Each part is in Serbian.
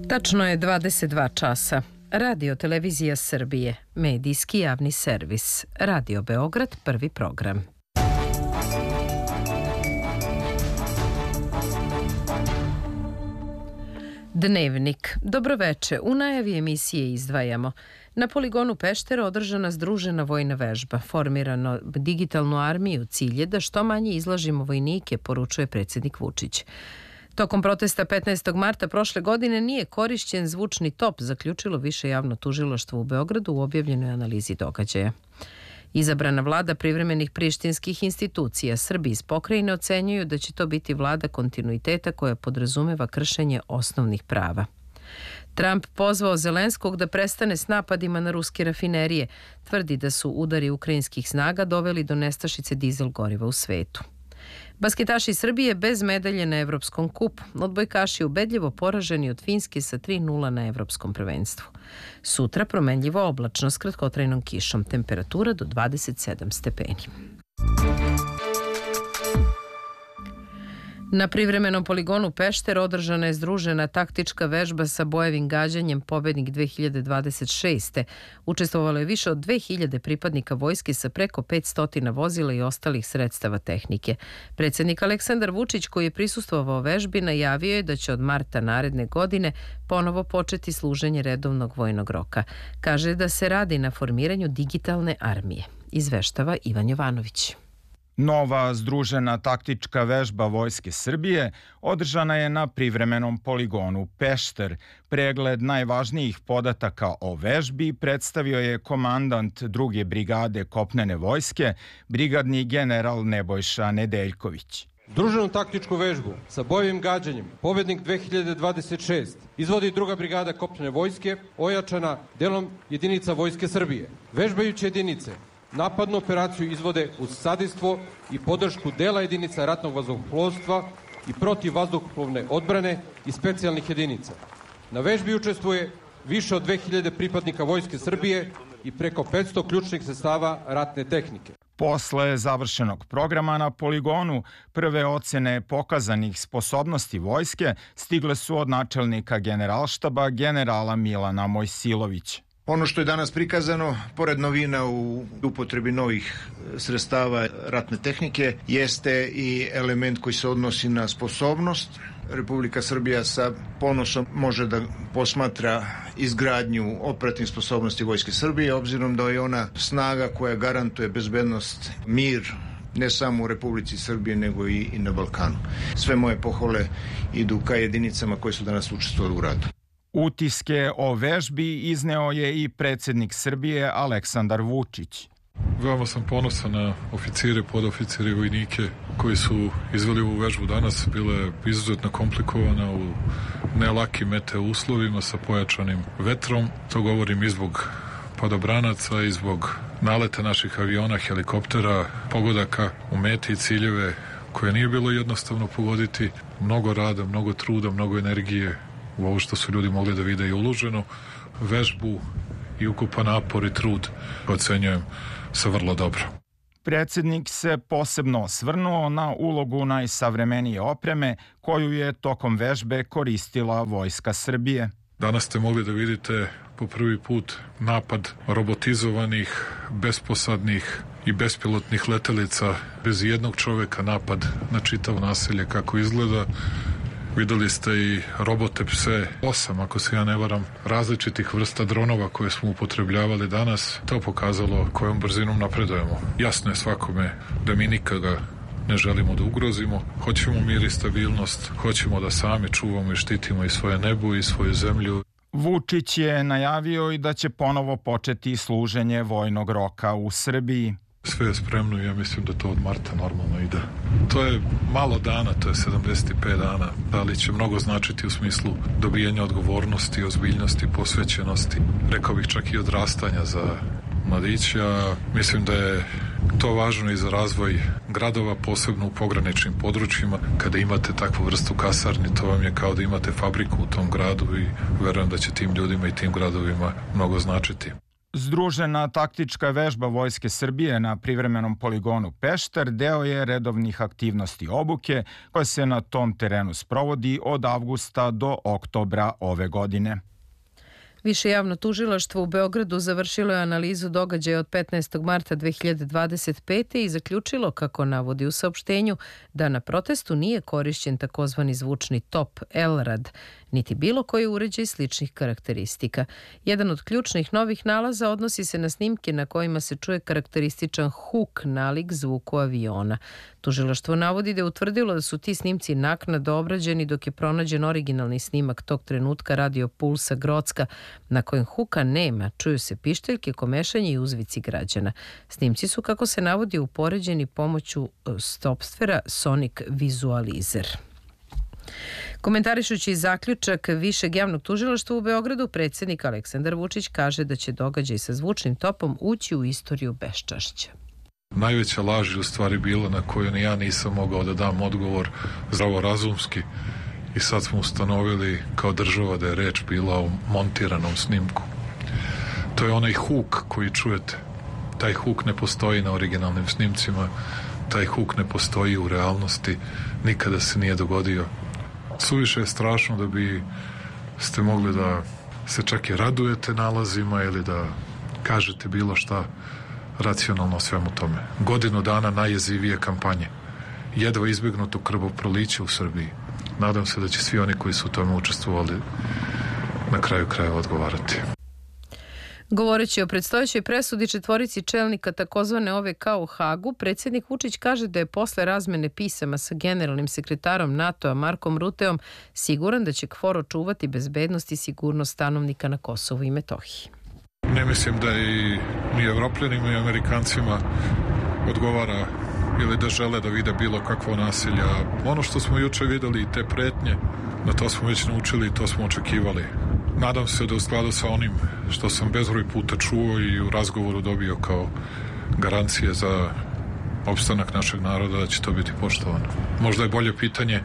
Tačno je 22 časa. Radio Televizija Srbije, medijski javni servis. Radio Beograd, prvi program. Dnevnik. Dobroveče. U najavi emisije izdvajamo. Na poligonu Pešter održana združena vojna vežba. Formirano digitalnu armiju, cilj je da što manje izlažimo vojnike, poručuje predsjednik Vučić. Tokom protesta 15. marta prošle godine nije korišćen zvučni top, zaključilo Više javno tužilaštvo u Beogradu u objavljenoj analizi događaja. Izabrana vlada privremenih prištinskih institucija Srbi iz pokrajine ocenjuju da će to biti vlada kontinuiteta koja podrazumeva kršenje osnovnih prava. Trump pozvao Zelenskog da prestane s napadima na ruske rafinerije. Tvrdi da su udari ukrajinskih snaga doveli do nestašice dizel goriva u svetu. Basketaši Srbije bez medalje na Evropskom kupu. Odbojkaši ubedljivo poraženi od Finske sa 3:0 na Evropskom prvenstvu. Sutra promenljivo oblačno s kratkotrajnom kišom. Temperatura do 27 stepeni. Na privremenom poligonu Pešter održana je združena taktička vežba sa bojevim gađanjem Pobednik 2026. Učestvovalo je više od 2000 pripadnika vojske sa preko 500 vozila i ostalih sredstava tehnike. Predsjednik Aleksandar Vučić, koji je prisustvovao vežbi, najavio je da će od marta naredne godine ponovo početi služenje redovnog vojnog roka. Kaže da se radi na formiranju digitalne armije. Izveštava Ivan Jovanović. Nova združena taktička vežba Vojske Srbije održana je na privremenom poligonu Pešter. Pregled najvažnijih podataka o vežbi predstavio je komandant 2. brigade kopnene vojske, brigadni general Nebojša Nedeljković. Združenu taktičku vežbu sa bojevim gađanjem Pobednik 2026 izvodi 2. brigada kopnene vojske, ojačana delom jedinica Vojske Srbije. Vežbajuće jedinice napadnu operaciju izvode uz sadejstvo i podršku dela jedinica ratnog vazduhoplovstva i protivvazduhoplovne odbrane i specijalnih jedinica. Na vežbi učestvuje više od 2000 pripadnika Vojske Srbije i preko 500 ključnih sredstava ratne tehnike. Posle završenog programa na poligonu, prve ocene pokazanih sposobnosti vojske stigle su od načelnika Generalštaba generala Milana Mojsilovića. Ono što je danas prikazano, pored novina u upotrebi novih sredstava ratne tehnike, jeste i element koji se odnosi na sposobnost. Republika Srbija sa ponosom može da posmatra izgradnju operativnih sposobnosti Vojske Srbije, obzirom da je ona snaga koja garantuje bezbednost, mir, ne samo u Republici Srbije, nego i na Balkanu. Sve moje pohvale idu ka jedinicama koje su danas učestvovali u radu. Utiske o vežbi izneo je i predsjednik Srbije Aleksandar Vučić. Veoma sam ponosan na oficire, podoficire i vojnike koji su izveli ovu vežbu danas. Bila je izuzetno komplikovana u nelakim meteo uslovima sa pojačanim vetrom. To govorim i zbog padobranaca i zbog naleta naših aviona, helikoptera, pogodaka u meti i ciljeve koje nije bilo jednostavno pogoditi. Mnogo rada, mnogo truda, mnogo energije u ovo što su ljudi mogli da vide i uloženo. Vežbu i ukupan napor i trud ocenjujem sa vrlo dobro. Predsjednik se posebno osvrnuo na ulogu najsavremenije opreme koju je tokom vežbe koristila Vojska Srbije. Danas ste mogli da vidite po prvi put napad robotizovanih, besposadnih i bespilotnih letelica bez jednog čoveka, napad na čitavo naselje kako izgleda. Videli ste i robote pse, 8, ako se ja ne varam, različitih vrsta dronova koje smo upotrebljavali danas. To pokazalo kojom brzinom napredujemo. Jasno je svakome da mi nikoga ne želimo da ugrozimo. Hoćemo mir i stabilnost, hoćemo da sami čuvamo i štitimo i svoje nebo i svoju zemlju. Vučić je najavio i da će ponovo početi služenje vojnog roka u Srbiji. Sve je spremno i ja mislim da to od marta normalno ide. To je malo dana, to je 75 dana, ali će mnogo značiti u smislu dobijanja odgovornosti, ozbiljnosti, posvećenosti, rekao bih čak i odrastanja za mladića. Mislim da je to važno i za razvoj gradova, posebno u pograničnim područjima. Kada imate takvu vrstu kasarni, to vam je kao da imate fabriku u tom gradu i verujem da će tim ljudima i tim gradovima mnogo značiti. Združena taktička vežba Vojske Srbije na privremenom poligonu Pešter deo je redovnih aktivnosti obuke koja se na tom terenu sprovodi od avgusta do oktobra ove godine. Više javno tužilaštvo u Beogradu završilo je analizu događaja od 15. marta 2025. i zaključilo, kako navodi u saopštenju, da na protestu nije korišćen takozvani zvučni top LRAD, niti bilo koji uređaj sličnih karakteristika. Jedan od ključnih novih nalaza odnosi se na snimke na kojima se čuje karakterističan huk nalik zvuku aviona. Tužilaštvo navodi da je utvrdilo da su ti snimci naknadno obrađeni dok je pronađen originalni snimak tog trenutka radio pulsa Grocka, na kojem huka nema, čuju se pišteljke, komešanje i uzvici građana. Snimci su, kako se navodi, upoređeni pomoću softvera Sonic Visualizer. Komentarišući zaključak Višeg javnog tužilaštva u Beogradu, predsjednik Aleksandar Vučić kaže da će događaj sa zvučnim topom ući u istoriju beščašća. Najveća laž je u stvari bila na koju ni ja nisam mogao da dam odgovor zdravorazumski i sad smo ustanovili kao država da je reč bila o montiranom snimku. To je onaj huk koji čujete. Taj huk ne postoji na originalnim snimcima, taj huk ne postoji u realnosti, nikada se nije dogodio. Suviše je strašno da bi ste mogli da se čak i radujete nalazima ili da kažete bilo šta racionalno o svemu tome. Godinu dana najjezivije kampanje. Jedva izbjegnuto krvoproliće u Srbiji. Nadam se da će svi oni koji su u tome učestvovali na kraju krajeva odgovarati. Govoreći o predstojećoj presudi četvorici čelnika takozvane OVK u Hagu, predsjednik Vučić kaže da je posle razmene pisama sa generalnim sekretarom NATO-a Markom Ruteom siguran da će KFOR očuvati bezbednost i sigurnost stanovnika na Kosovu i Metohiji. Ne mislim da i ni Evropljanima i Amerikancima odgovara ili da žele da vide bilo kakvo nasilje. Ono što smo juče videli i te pretnje, na to smo već naučili i to smo očekivali. Nadam se da u skladu sa onim što sam bezbroj puta čuo i u razgovoru dobio kao garancije za opstanak našeg naroda, da će to biti poštovano. Možda je bolje pitanje,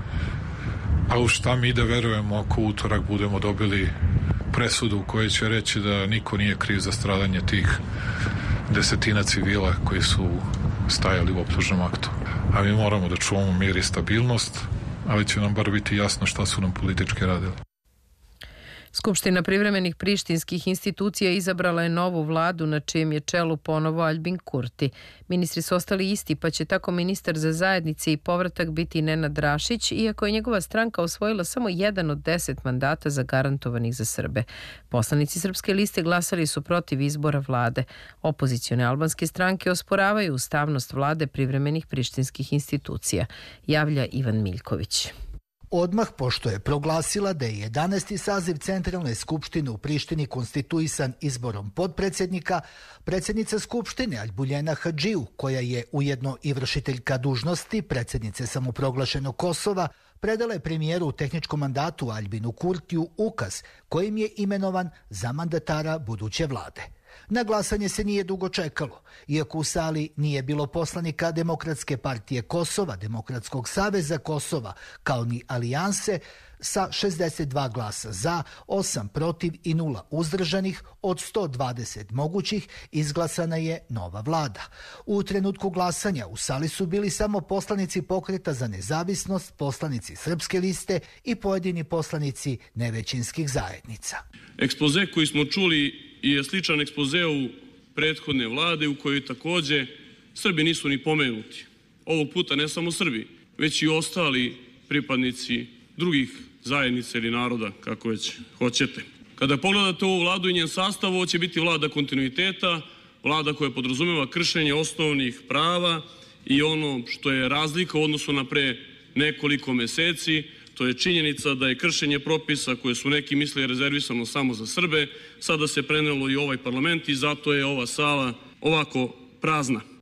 a u šta mi da verujemo ako u utorak budemo dobili presudu u kojoj će reći da niko nije kriv za stradanje tih desetina civila koji su stajali u optužnom aktu. A mi moramo da čuvamo mir i stabilnost, ali će nam bar biti jasno šta su nam politički radili. Skupština privremenih prištinskih institucija izabrala je novu vladu na čijem je čelu ponovo Aljbin Kurti. Ministri su ostali isti, pa će tako ministar za zajednice i povratak biti Nenad Rašić, iako je njegova stranka osvojila samo 1 od 10 mandata zagarantovanih za Srbe. Poslanici Srpske liste glasali su protiv izbora vlade. Opozicione albanske stranke osporavaju ustavnost vlade privremenih prištinskih institucija, javlja Ivan Miljković. Odmah pošto je proglasila da je 11. saziv Centralne skupštine u Prištini konstituisan izborom podpredsjednika, predsjednica Skupštine Aljbuljena Hadžiju, koja je ujedno i vršiteljka dužnosti predsjednice samoproglašenog Kosova, predala je premijeru u tehničkom mandatu Aljbinu Kurtiju ukaz kojim je imenovan za mandatara buduće vlade. Na glasanje se nije dugo čekalo, iako u sali nije bilo poslanika Demokratske partije Kosova, Demokratskog saveza Kosova, kao ni alijanse, sa 62 glasa za, 8 protiv i 0 uzdržanih od 120 mogućih izglasana je nova vlada. U trenutku glasanja u sali su bili samo poslanici Pokreta za nezavisnost, poslanici Srpske liste i pojedini poslanici nevećinskih zajednica. Ekspoze koji smo čuli je sličan ekspozeu prethodne vlade u kojoj takođe Srbi nisu ni pomenuti. Ovog puta ne samo Srbi, već i ostali pripadnici drugih zajednica ili naroda, kako već hoćete. Kada pogledate ovu vladu i njen sastav, ovo će biti vlada kontinuiteta, vlada koja podrazumeva kršenje osnovnih prava i ono što je razlika u odnosu na pre nekoliko meseci, to je činjenica da je kršenje propisa koje su neki mislili rezervisano samo za Srbe, sada se prenelo i ovaj parlament i zato je ova sala ovako prazna.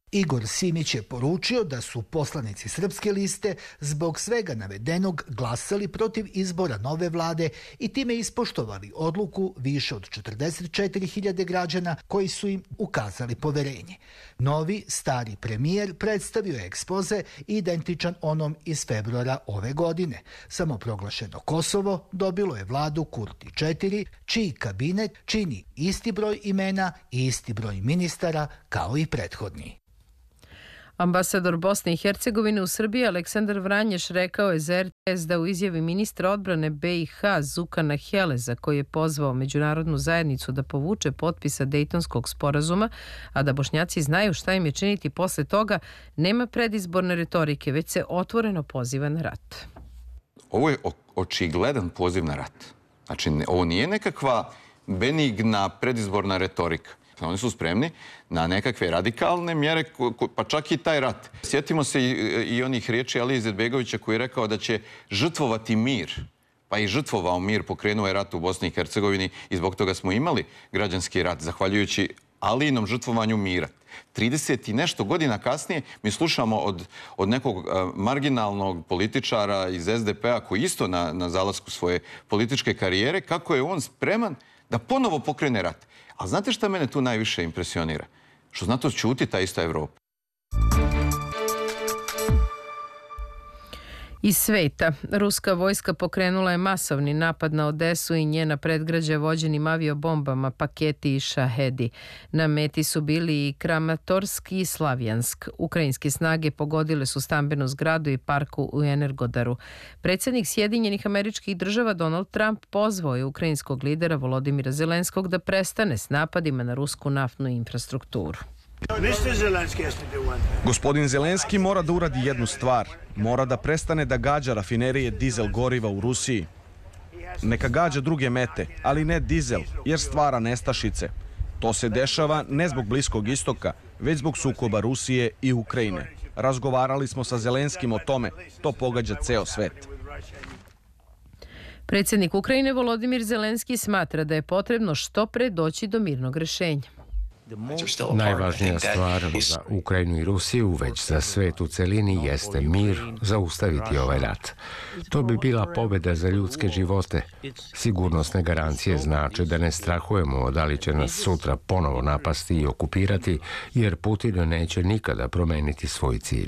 Igor Simić je poručio da su poslanici Srpske liste zbog svega navedenog glasali protiv izbora nove vlade i time ispoštovali odluku više od 44.000 građana koji su im ukazali poverenje. Novi, stari premijer predstavio je ekspoze identičan onom iz februara ove godine. Samoproglašeno Kosovo dobilo je vladu Kurti 4, čiji kabinet čini isti broj imena i isti broj ministara kao i prethodni. Ambasador Bosne i Hercegovine u Srbiji Aleksandar Vranješ rekao je za RTS da u izjavi ministra odbrane BiH Zukana Heleza, koji je pozvao međunarodnu zajednicu da povuče potpisa Dejtonskog sporazuma, a da Bošnjaci znaju šta im je činiti posle toga, nema predizborne retorike, već se otvoreno poziva na rat. Ovo je očigledan poziv na rat. Znači, ovo nije nekakva benigna predizborna retorika. Oni su spremni na nekakve radikalne mjere, pa čak i taj rat. Sjetimo se i onih riječi Alije Izetbegovića koji je rekao da će žrtvovati mir. Pa i žrtvovao mir, pokrenuo je rat u Bosni i Hercegovini i zbog toga smo imali građanski rat, zahvaljujući Alijinom žrtvovanju mira. 30 i nešto godina kasnije mi slušamo od nekog marginalnog političara iz SDP-a koji isto na zalasku svoje političke karijere, kako je on spreman da ponovo pokrene rat. A znate šta mene tu najviše impresionira? Što zna to ćuti ta ista Evropa. Iz sveta, ruska vojska pokrenula je masovni napad na Odesu i njena predgrađa vođenim aviobombama, paketi i šahedi. Na meti su bili i Kramatorsk i Slavjansk. Ukrajinske snage pogodile su stambenu zgradu i parku u Energodaru. Predsjednik Sjedinjenih Američkih Država Donald Trump pozvao je ukrajinskog lidera Volodimira Zelenskog da prestane s napadima na rusku naftnu infrastrukturu. Gospodin Zelenski mora da uradi jednu stvar. Mora da prestane da gađa rafinerije dizel goriva u Rusiji. Neka gađa druge mete, ali ne dizel, jer stvara nestašice. To se dešava ne zbog Bliskog istoka, već zbog sukoba Rusije i Ukrajine. Razgovarali smo sa Zelenskim o tome. To pogađa ceo svet. Predsjednik Ukrajine Volodimir Zelenski smatra da je potrebno što pre doći do mirnog rješenja. Najvažnija stvar za Ukrajinu i Rusiju, već za svet u celini, jeste mir, zaustaviti ovaj rat. To bi bila pobjeda za ljudske živote. Sigurnosne garancije znače da ne strahujemo da li će nas sutra ponovo napasti i okupirati, jer Putin neće nikada promeniti svoj cilj.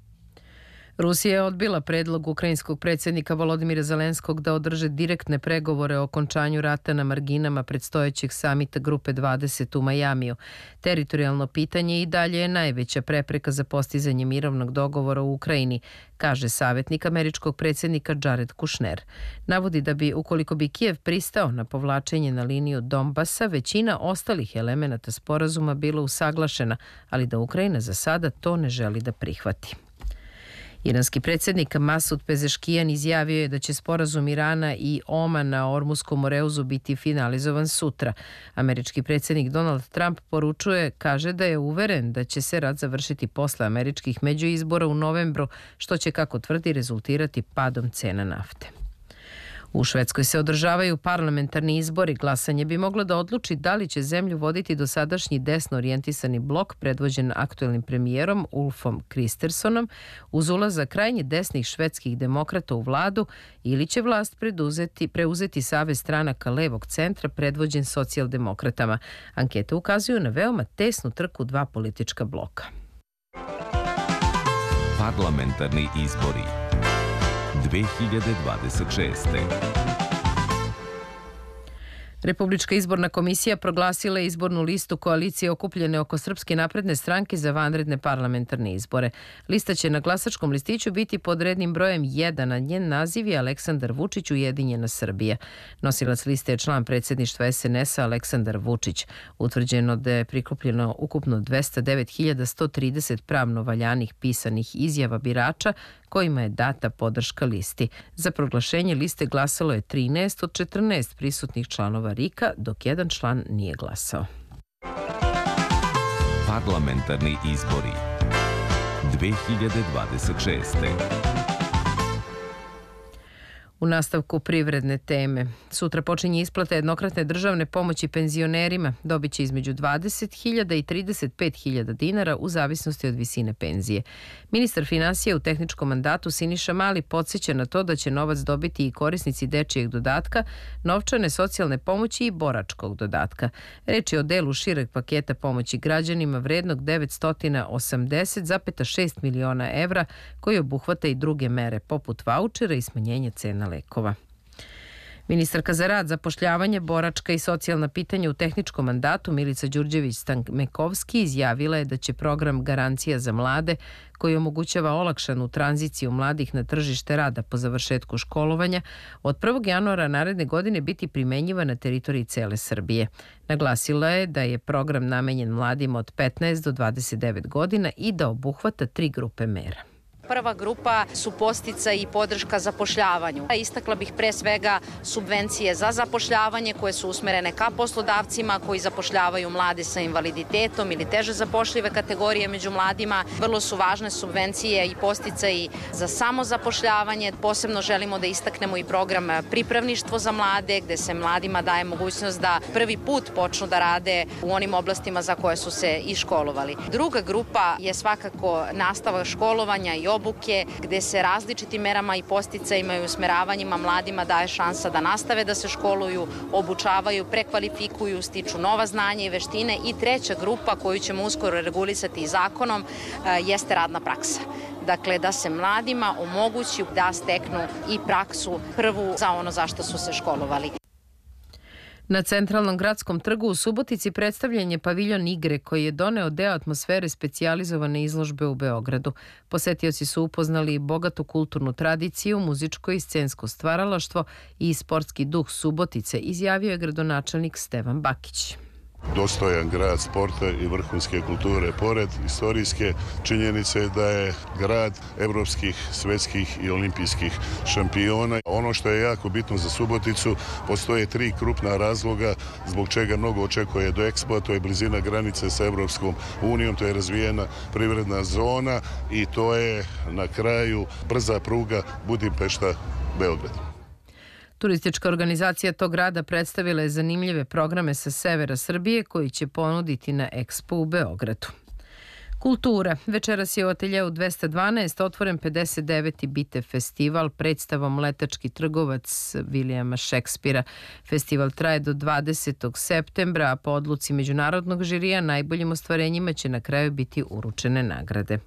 Rusija je odbila predlog ukrajinskog predsjednika Volodimira Zelenskog da održe direktne pregovore o okončanju rata na marginama predstojećeg samita Grupe 20 u Majamiju. Teritorijalno pitanje i dalje je najveća prepreka za postizanje mirovnog dogovora u Ukrajini, kaže savjetnik američkog predsjednika Jared Kushner. Navodi da bi, ukoliko bi Kijev pristao na povlačenje na liniju Donbasa, većina ostalih elemenata sporazuma bila usaglašena, ali da Ukrajina za sada to ne želi da prihvati. Iranski predsjednik Masud Pezeškijan izjavio je da će sporazum Irana i Omana o Ormuskom moreuzu biti finalizovan sutra. Američki predsjednik Donald Trump kaže da je uveren da će se rat završiti posle američkih međuizbora u novembru, što će, kako tvrdi, rezultirati padom cena nafte. U Švedskoj se održavaju parlamentarni izbori. Glasanje bi moglo da odluči da li će zemlju voditi dosadašnji desno orijentisani blok predvođen aktuelnim premijerom Ulfom Kristersonom uz ulazak krajnje desnih švedskih demokrata u vladu ili će vlast preuzeti savez stranaka levog centra predvođen socijaldemokratama. Ankete ukazuju na veoma tesnu trku dva politička bloka. Parlamentarni izbori 2026. Republička izborna komisija proglasila je izbornu listu koalicije okupljene oko Srpske napredne stranke za vanredne parlamentarne izbore. Lista će na glasačkom listiću biti pod rednim brojem 1, a njen naziv je Aleksandar Vučić Ujedinjena Srbija. Nosilac liste je član predsjedništva SNS-a Aleksandar Vučić. Utvrđeno da je prikupljeno ukupno 209.130 pravno valjanih pisanih izjava birača kojima je data podrška listi. Za proglašenje liste glasalo je 13 od 14 prisutnih članova RIK-a, dok jedan član nije glasao. Parlamentarni izbori 2026. U nastavku privredne teme. Sutra počinje isplata jednokratne državne pomoći penzionerima. Dobit će između 20.000 i 35.000 dinara u zavisnosti od visine penzije. Ministar finansija u tehničkom mandatu Siniša Mali podsjeća na to da će novac dobiti i korisnici dečijeg dodatka, novčane socijalne pomoći i boračkog dodatka. Reč je o delu šireg paketa pomoći građanima vrednog 980,6 miliona evra koji obuhvata i druge mere poput vaučera i smanjenja cena lekova. Ministarka za rad, zapošljavanje, boračka i socijalna pitanja u tehničkom mandatu Milica Đurđević-Stanmekovski izjavila je da će program Garancija za mlade, koji omogućava olakšanu tranziciju mladih na tržište rada po završetku školovanja, od 1. januara naredne godine biti primenjivan na teritoriji cele Srbije. Naglasila je da je program namenjen mladima od 15 do 29 godina i da obuhvata 3 grupe mera. Prva grupa su podsticaj i podrška zapošljavanju. Istakla bih pre svega subvencije za zapošljavanje koje su usmerene ka poslodavcima koji zapošljavaju mlade sa invaliditetom ili teže zapošljive kategorije među mladima. Vrlo su važne subvencije i podsticaji za samozapošljavanje. Posebno želimo da istaknemo i program pripravništvo za mlade, gde se mladima daje mogućnost da prvi put počnu da rade u onim oblastima za koje su se i školovali. Druga grupa je svakako nastavak školovanja i obuke, gde se različitim merama i podsticajima i usmeravanjima mladima daje šansa da nastave da se školuju, obučavaju, prekvalifikuju, stiču nova znanja i veštine. I treća grupa koju ćemo uskoro regulisati i zakonom jeste radna praksa. Dakle, da se mladima omogući da steknu i praksu prvu za ono za što su se školovali. Na centralnom gradskom trgu u Subotici predstavljen je paviljon igre koji je doneo deo atmosfere specijalizovane izložbe u Beogradu. Posetioci su upoznali bogatu kulturnu tradiciju, muzičko i scensko stvaralaštvo i sportski duh Subotice, izjavio je gradonačelnik Stevan Bakić. Dostojan grad sporta i vrhunske kulture. Pored istorijske činjenice da je grad evropskih, svetskih i olimpijskih šampiona. Ono što je jako bitno za Suboticu, postoje 3 krupna razloga zbog čega mnogo očekuje do Expo, to je blizina granice sa Evropskom unijom, to je razvijena privredna zona i to je na kraju brza pruga Budimpešta-Beograd. Turistička organizacija tog grada predstavila je zanimljive programe sa severa Srbije koji će ponuditi na Expo u Beogradu. Kultura. Večeras je u ateljeu 212 otvoren 59. Bitev festival predstavom Letački trgovac Vilijama Šekspira. Festival traje do 20. septembra, a po odluci međunarodnog žirija najboljim ostvarenjima će na kraju biti uručene nagrade.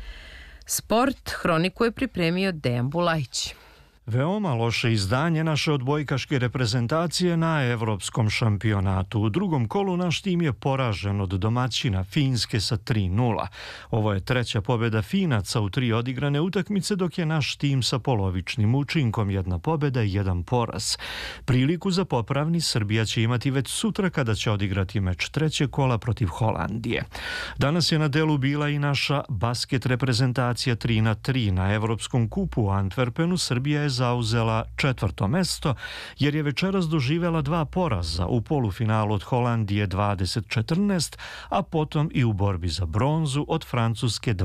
Sport. Hroniku je pripremio Dejan Bulajić. Veoma loše izdanje naše odbojkaške reprezentacije na evropskom šampionatu. U drugom kolu naš tim je poražen od domaćina Finske sa 3:0. Ovo je treća pobjeda Finaca u 3 odigrane utakmice, dok je naš tim sa polovičnim učinkom 1 pobjeda i 1 poraz. Priliku za popravni Srbija će imati već sutra kada će odigrati meč trećeg kola protiv Holandije. Danas je na delu bila i naša basket reprezentacija 3:3 na Evropskom kupu u Antwerpenu. Srbija je zauzela 4. mesto jer je večeras doživela 2 poraza u polufinalu od Holandije 20-14, a potom i u borbi za bronzu od Francuske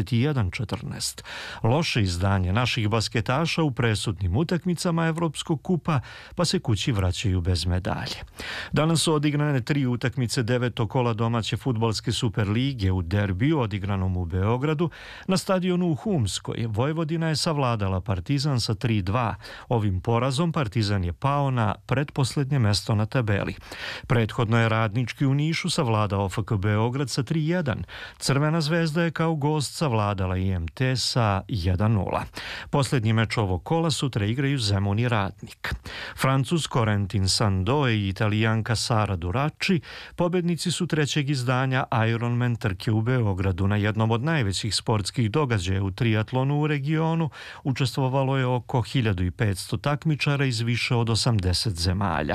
21-14. Loše izdanje naših basketaša u presudnim utakmicama Evropskog kupa, pa se kući vraćaju bez medalje. Danas su odigrane 3 utakmice 9. kola domaće fudbalske Superlige u derbiju odigranom u Beogradu. Na stadionu u Humskoj Vojvodina je savladala Partizan sa 3:2. Ovim porazom Partizan je pao na pretposlednje mesto na tabeli. Prethodno je Radnički u Nišu savladao FK Beograd sa 3:1. Crvena zvezda je kao gost savladala IMT sa 1:0. Posljednji meč ovog kola sutra igraju Zemun i Radnik. Francuz Corentin Sando i Italijanka Sara Durači pobednici su trećeg izdanja Ironman trke u Beogradu. Na jednom od najvećih sportskih događaja u triatlonu u regionu učestvovalo je oko 1500 takmičara iz više od 80 zemalja.